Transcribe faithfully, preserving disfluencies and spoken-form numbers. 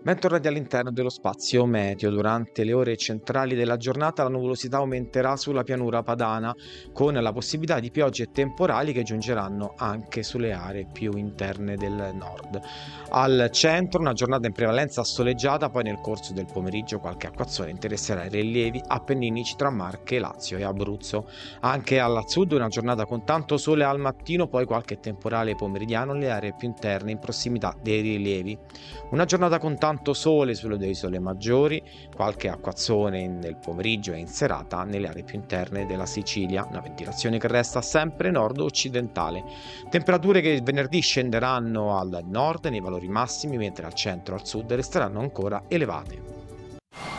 Bentornati all'interno dello spazio meteo. Durante le ore centrali della giornata la nuvolosità aumenterà sulla pianura padana, con la possibilità di piogge e temporali che giungeranno anche sulle aree più interne del nord. Al centro una giornata in prevalenza soleggiata, poi nel corso del pomeriggio qualche acquazzone interesserà i rilievi appenninici tra Marche, Lazio e Abruzzo. Anche al sud una giornata con tanto sole al mattino, poi qualche temporale pomeridiano nelle aree più interne in prossimità dei rilievi. Una giornata con tanto sole sulle due isole maggiori, qualche acquazzone nel pomeriggio e in serata nelle aree più interne della Sicilia, una ventilazione che resta sempre nord-occidentale. Temperature che venerdì scenderanno al nord nei valori massimi, mentre al centro e al sud resteranno ancora elevate.